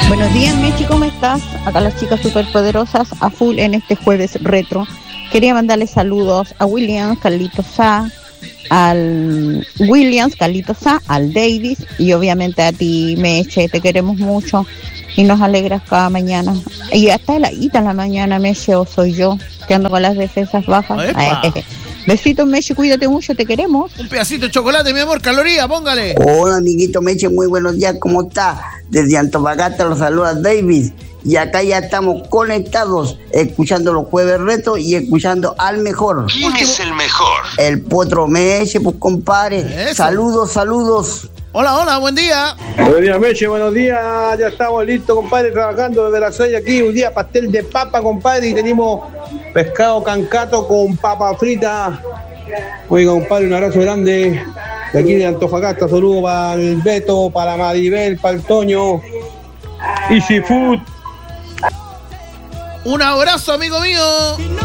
Buenos días, Mechi, ¿cómo estás? Acá las chicas superpoderosas a full en este jueves retro. Quería mandarle saludos a Williams, Carlitos Sá, al Davis y obviamente a ti, Meche. Te queremos mucho y nos alegras cada mañana. Y hasta heladita en la mañana, Meche, o soy yo, que ando con las defensas bajas. Besitos, Meche, cuídate mucho, te queremos. Un pedacito de chocolate, mi amor, caloría, póngale. Hola, amiguito Meche, muy buenos días, ¿cómo está? Desde Antofagasta los saluda Davis. Y acá ya estamos conectados, escuchando los jueves retos y escuchando al mejor. ¿Quién es el mejor? El Potro Meche, pues compadre. Eso. Saludos. Hola, buen día. Buenos días, Meche, buenos días. Ya estamos listos, compadre, trabajando desde las 6 aquí. Un día pastel de papa, compadre, y tenemos pescado cancato con papa frita. Oiga, compadre, un abrazo grande de aquí de Antofagasta. Saludos para el Beto, para Maribel, para el Toño. Easy Food. Un abrazo, amigo mío.